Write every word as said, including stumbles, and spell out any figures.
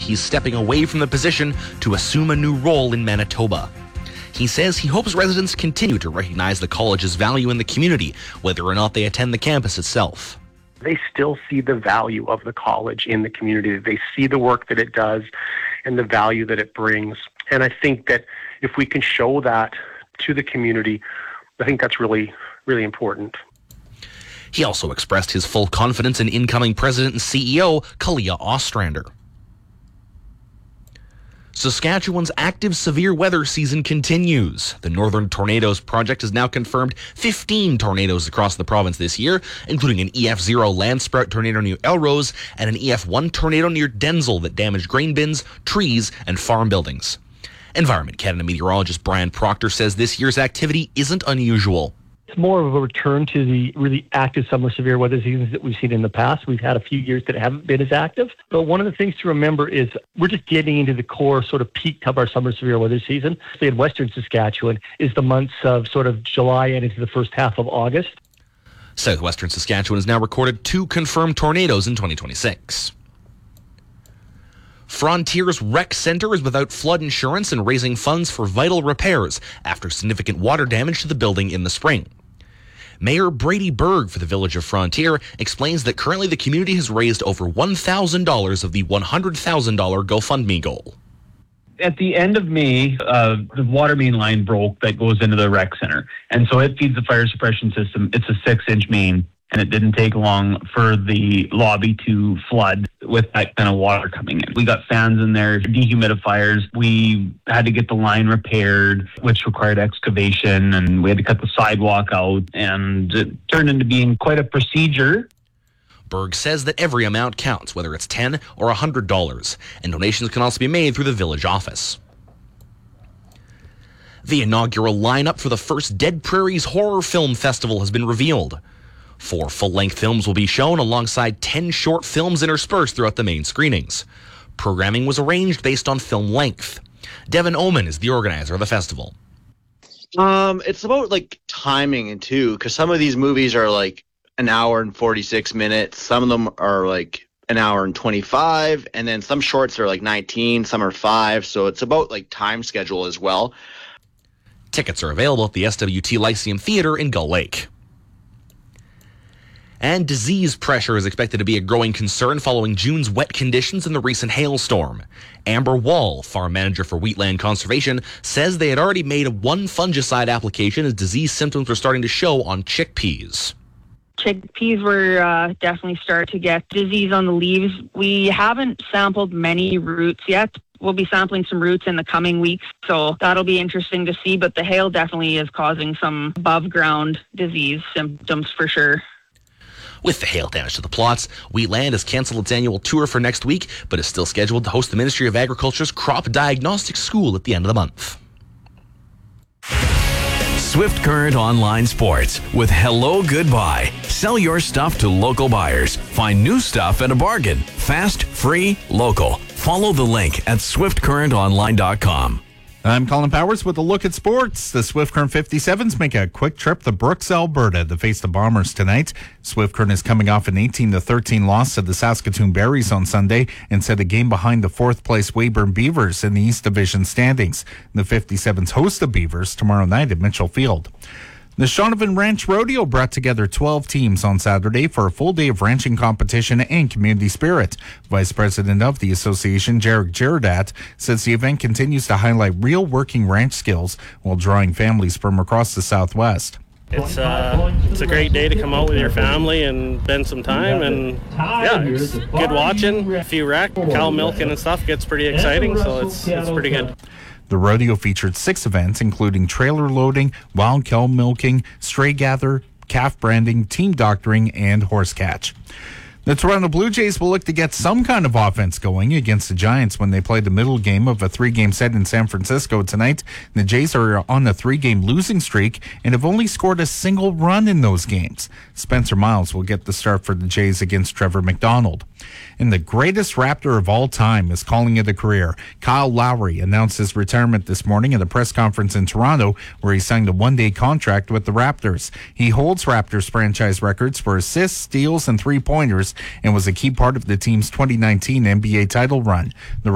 he's stepping away from the position to assume a new role in Manitoba. He says he hopes residents continue to recognize the college's value in the community, whether or not they attend the campus itself. They still see the value of the college in the community. They see the work that it does and the value that it brings. And I think that if we can show that to the community, I think that's really, really important. He also expressed his full confidence in incoming president and C E O, Kalia Ostrander. Saskatchewan's active severe weather season continues. The Northern Tornadoes Project has now confirmed fifteen tornadoes across the province this year, including an E F zero land sprout tornado near Elrose and an E F one tornado near Denzel that damaged grain bins, trees, and farm buildings. Environment Canada meteorologist Brian Proctor says this year's activity isn't unusual. It's more of a return to the really active summer severe weather seasons that we've seen in the past. We've had a few years that haven't been as active. But one of the things to remember is we're just getting into the core sort of peak of our summer severe weather season. In Western Saskatchewan is the months of sort of July and into the first half of August. Southwestern Saskatchewan has now recorded two confirmed tornadoes in twenty twenty-six. Frontier's Rec Centre is without flood insurance and raising funds for vital repairs after significant water damage to the building in the spring. Mayor Brady Berg for the village of Frontier explains that currently the community has raised over one thousand dollars of the one hundred thousand dollars GoFundMe goal. At the end of May, uh, the water main line broke that goes into the rec center. And so it feeds the fire suppression system. It's a six-inch main, and it didn't take long for the lobby to flood with that kind of water coming in. We got fans in there, dehumidifiers. We had to get the line repaired, which required excavation, and we had to cut the sidewalk out, and it turned into being quite a procedure. Berg says that every amount counts, whether it's ten dollars or one hundred dollars, and donations can also be made through the village office. The inaugural lineup for the first Dead Prairies Horror Film Festival has been revealed. Four full-length films will be shown alongside ten short films interspersed throughout the main screenings. Programming was arranged based on film length. Devin Oman is the organizer of the festival. Um, it's about like timing and too, because some of these movies are like an hour and forty-six minutes. Some of them are like an hour and twenty-five, and then some shorts are like nineteen, some are five. So it's about like time schedule as well. Tickets are available at the S W T Lyceum Theatre in Gull Lake. And disease pressure is expected to be a growing concern following June's wet conditions and the recent hailstorm. Amber Wall, farm manager for Wheatland Conservation, says they had already made one fungicide application as disease symptoms were starting to show on chickpeas. Chickpeas were uh, definitely start to get disease on the leaves. We haven't sampled many roots yet. We'll be sampling some roots in the coming weeks, so that'll be interesting to see. But the hail definitely is causing some above ground disease symptoms for sure. With the hail damage to the plots, Wheatland has canceled its annual tour for next week, but is still scheduled to host the Ministry of Agriculture's Crop Diagnostic School at the end of the month. Swift Current Online Sports with Hello Goodbye. Sell your stuff to local buyers. Find new stuff at a bargain. Fast, free, local. Follow the link at swift current online dot com. I'm Colin Powers with a look at sports. The Swift Current fifty-sevens make a quick trip to Brooks, Alberta to face the Bombers tonight. Swift Current is coming off an eighteen to thirteen loss to the Saskatoon Berries on Sunday and set a game behind the fourth place Weyburn Beavers in the East Division standings. The fifty-sevens host the Beavers tomorrow night at Mitchell Field. The Shaunavon Ranch Rodeo brought together twelve teams on Saturday for a full day of ranching competition and community spirit. Vice President of the association, Jarek Jaradat, says the event continues to highlight real working ranch skills while drawing families from across the Southwest. It's uh, it's a great day to come out with your family and spend some time, and yeah, it's good watching. A few rack, cow milking and stuff gets pretty exciting, so it's it's pretty good. The rodeo featured six events, including trailer loading, wild cow milking, stray gather, calf branding, team doctoring, and horse catch. The Toronto Blue Jays will look to get some kind of offense going against the Giants when they play the middle game of a three-game set in San Francisco tonight. The Jays are on a three-game losing streak and have only scored a single run in those games. Spencer Miles will get the start for the Jays against Trevor McDonald. And the greatest Raptor of all time is calling it a career. Kyle Lowry announced his retirement this morning at a press conference in Toronto where he signed a one-day contract with the Raptors. He holds Raptors franchise records for assists, steals, and three-pointers and was a key part of the team's twenty nineteen N B A title run. The